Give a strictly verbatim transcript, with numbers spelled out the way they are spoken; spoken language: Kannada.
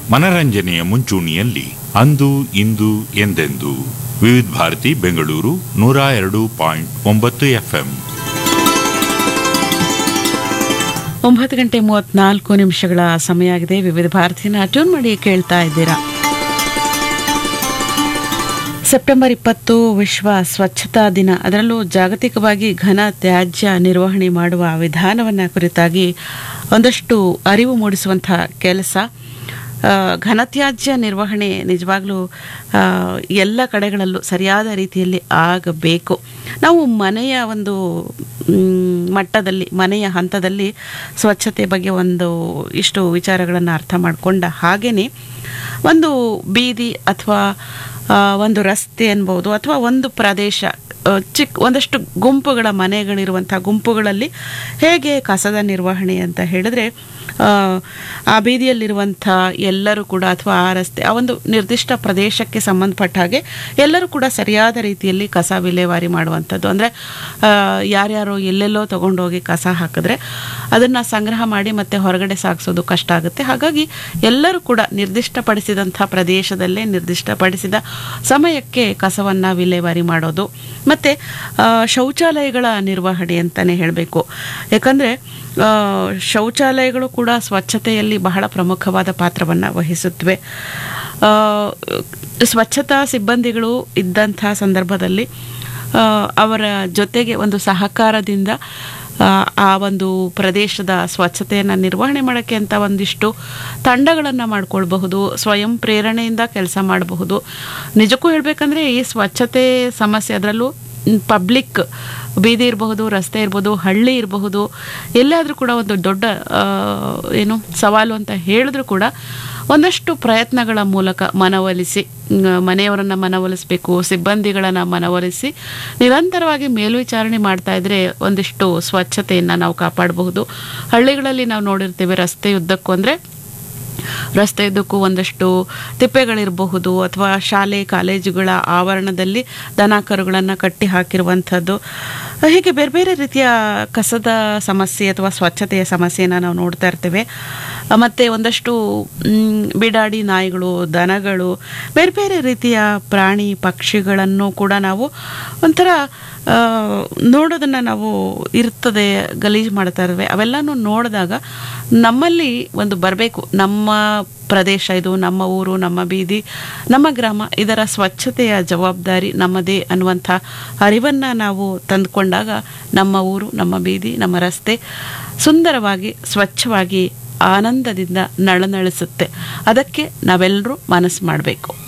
ಮನರಂಜನೆಯ ಮುಂಚೂಣಿಯಲ್ಲಿ ಅಂದು ಇಂದು ಎಂದೆಂದು. ವಿವಿಧ ಭಾರತಿ ಬೆಂಗಳೂರು ನೂರ ಎರಡು ಪಾಯಿಂಟ್ ಒಂಬತ್ತು ಎಫ್ಎಂ. ಒಂಬತ್ತು ಗಂಟೆ ಮೂವತ್ನಾಲ್ಕು ನಿಮಿಷಗಳ ಸಮಯ ಆಗಿದೆ. ವಿವಿಧ ಭಾರತಿನ ಟ್ಯೂನ್ ಮಾಡಿ ಕೇಳ್ತಾ ಇದ್ದೀರಾ. ಸೆಪ್ಟೆಂಬರ್ ಇಪ್ಪತ್ತು ವಿಶ್ವ ಸ್ವಚ್ಛತಾ ದಿನ. ಅದರಲ್ಲೂ ಜಾಗತಿಕವಾಗಿ ಘನ ತ್ಯಾಜ್ಯ ನಿರ್ವಹಣೆ ಮಾಡುವ ವಿಧಾನವನ್ನು ಕುರಿತಾಗಿ ಒಂದಷ್ಟು ಅರಿವು ಮೂಡಿಸುವಂತಹ ಕೆಲಸ. ಘನತ್ಯಾಜ್ಯ ನಿರ್ವಹಣೆ ನಿಜವಾಗ್ಲೂ ಎಲ್ಲ ಕಡೆಗಳಲ್ಲೂ ಸರಿಯಾದ ರೀತಿಯಲ್ಲಿ ಆಗಬೇಕು. ನಾವು ಮನೆಯ ಒಂದು ಮಟ್ಟದಲ್ಲಿ, ಮನೆಯ ಹಂತದಲ್ಲಿ ಸ್ವಚ್ಛತೆ ಬಗ್ಗೆ ಒಂದು ಇಷ್ಟು ವಿಚಾರಗಳನ್ನು ಅರ್ಥ ಮಾಡಿಕೊಂಡ ಹಾಗೆಯೇ ಒಂದು ಬೀದಿ ಅಥವಾ ಒಂದು ರಸ್ತೆ ಅನ್ಬೋದು, ಅಥವಾ ಒಂದು ಪ್ರದೇಶ, ಚಿಕ್ಕ ಒಂದಷ್ಟು ಗುಂಪುಗಳ ಮನೆಗಳಿರುವಂಥ ಗುಂಪುಗಳಲ್ಲಿ ಹೇಗೆ ಕಸದ ನಿರ್ವಹಣೆ ಅಂತ ಹೇಳಿದ್ರೆ, ಆ ಬೀದಿಯಲ್ಲಿರುವಂಥ ಎಲ್ಲರೂ ಕೂಡ, ಅಥವಾ ಆ ರಸ್ತೆ, ಆ ಒಂದು ನಿರ್ದಿಷ್ಟ ಪ್ರದೇಶಕ್ಕೆ ಸಂಬಂಧಪಟ್ಟ ಹಾಗೆ ಎಲ್ಲರೂ ಕೂಡ ಸರಿಯಾದ ರೀತಿಯಲ್ಲಿ ಕಸ ವಿಲೇವಾರಿ ಮಾಡುವಂಥದ್ದು. ಅಂದರೆ ಯಾರ್ಯಾರೋ ಎಲ್ಲೆಲ್ಲೋ ತಗೊಂಡೋಗಿ ಕಸ ಹಾಕಿದ್ರೆ ಅದನ್ನು ಸಂಗ್ರಹ ಮಾಡಿ ಮತ್ತೆ ಹೊರಗಡೆ ಸಾಗಿಸೋದು ಕಷ್ಟ ಆಗುತ್ತೆ. ಹಾಗಾಗಿ ಎಲ್ಲರೂ ಕೂಡ ನಿರ್ದಿಷ್ಟಪಡಿಸಿದಂಥ ಪ್ರದೇಶದಲ್ಲೇ ನಿರ್ದಿಷ್ಟಪಡಿಸಿದ ಸಮಯಕ್ಕೆ ಕಸವನ್ನು ವಿಲೇವಾರಿ ಮಾಡೋದು. ಮತ್ತು ಶೌಚಾಲಯಗಳ ನಿರ್ವಹಣೆ ಅಂತಲೇ ಹೇಳಬೇಕು. ಯಾಕಂದರೆ ಶೌಚಾಲಯಗಳು ಕೂಡ ಸ್ವಚ್ಛತೆಯಲ್ಲಿ ಬಹಳ ಪ್ರಮುಖವಾದ ಪಾತ್ರವನ್ನು ವಹಿಸುತ್ತವೆ. ಸ್ವಚ್ಛತಾ ಸಿಬ್ಬಂದಿಗಳು ಇದ್ದಂಥ ಸಂದರ್ಭದಲ್ಲಿ ಅವರ ಜೊತೆಗೆ ಒಂದು ಸಹಕಾರದಿಂದ ಆ ಒಂದು ಪ್ರದೇಶದ ಸ್ವಚ್ಛತೆಯನ್ನು ನಿರ್ವಹಣೆ ಮಾಡೋಕ್ಕೆ ಅಂತ ಒಂದಿಷ್ಟು ತಂಡಗಳನ್ನು ಮಾಡ್ಕೊಳ್ಬಹುದು. ಸ್ವಯಂ ಪ್ರೇರಣೆಯಿಂದ ಕೆಲಸ ಮಾಡಬಹುದು. ನಿಜಕ್ಕೂ ಹೇಳಬೇಕಂದ್ರೆ ಈ ಸ್ವಚ್ಛತೆ ಸಮಸ್ಯೆ, ಅದರಲ್ಲೂ ಪಬ್ಲಿಕ್ ಬೀದಿ ಇರಬಹುದು, ರಸ್ತೆ ಇರಬಹುದು, ಹಳ್ಳಿ ಇರಬಹುದು, ಎಲ್ಲಾದರೂ ಕೂಡ ಒಂದು ದೊಡ್ಡ ಏನು ಸವಾಲು ಅಂತ ಹೇಳಿದ್ರು ಕೂಡ ಒಂದಷ್ಟು ಪ್ರಯತ್ನಗಳ ಮೂಲಕ ಮನವೊಲಿಸಿ, ಮನೆಯವರನ್ನು ಮನವೊಲಿಸಬೇಕು, ಸಿಬ್ಬಂದಿಗಳನ್ನು ಮನವೊಲಿಸಿ ನಿರಂತರವಾಗಿ ಮೇಲ್ವಿಚಾರಣೆ ಮಾಡ್ತಾ ಇದ್ರೆ ಒಂದಿಷ್ಟು ಸ್ವಚ್ಛತೆಯನ್ನು ನಾವು ಕಾಪಾಡಬಹುದು. ಹಳ್ಳಿಗಳಲ್ಲಿ ನಾವು ನೋಡಿರ್ತೇವೆ, ರಸ್ತೆಯುದ್ದಕ್ಕೂ ಅಂದರೆ ರಸ್ತೆಯುದ್ದಕ್ಕೂ ಒಂದಷ್ಟು ತಿಪ್ಪೆಗಳಿರಬಹುದು, ಅಥವಾ ಶಾಲೆ ಕಾಲೇಜುಗಳ ಆವರಣದಲ್ಲಿ ದನ ಕರುಗಳನ್ನು ಕಟ್ಟಿ ಹಾಕಿರುವಂಥದ್ದು. ಹೀಗೆ ಬೇರೆ ಬೇರೆ ರೀತಿಯ ಕಸದ ಸಮಸ್ಯೆ ಅಥವಾ ಸ್ವಚ್ಛತೆಯ ಸಮಸ್ಯೆಯನ್ನು ನಾವು ನೋಡ್ತಾ ಇರ್ತೇವೆ. ಮತ್ತು ಒಂದಷ್ಟು ಬಿಡಾಡಿ ನಾಯಿಗಳು, ದನಗಳು, ಬೇರೆ ಬೇರೆ ರೀತಿಯ ಪ್ರಾಣಿ ಪಕ್ಷಿಗಳನ್ನು ಕೂಡ ನಾವು ಒಂಥರ ನೋಡೋದನ್ನು ನಾವು ಇರ್ತದೆ, ಗಲೀಜು ಮಾಡ್ತಾ ಇರ್ತವೆ. ಅವೆಲ್ಲನೂ ನೋಡಿದಾಗ ನಮ್ಮಲ್ಲಿ ಒಂದು ಬರಬೇಕು, ನಮ್ಮ ಪ್ರದೇಶ ಇದು, ನಮ್ಮ ಊರು, ನಮ್ಮ ಬೀದಿ, ನಮ್ಮ ಗ್ರಾಮ, ಇದರ ಸ್ವಚ್ಛತೆಯ ಜವಾಬ್ದಾರಿ ನಮ್ಮದೇ ಅನ್ನುವಂಥ ಅರಿವನ್ನು ನಾವು ತಂದುಕೊಂಡಾಗ ನಮ್ಮ ಊರು, ನಮ್ಮ ಬೀದಿ, ನಮ್ಮ ರಸ್ತೆ ಸುಂದರವಾಗಿ ಸ್ವಚ್ಛವಾಗಿ ಆನಂದದಿಂದ ನಳನಳಿಸುತ್ತೆ. ಅದಕ್ಕೆ ನಾವೆಲ್ಲರೂ ಮನಸ್ಸು ಮಾಡಬೇಕು.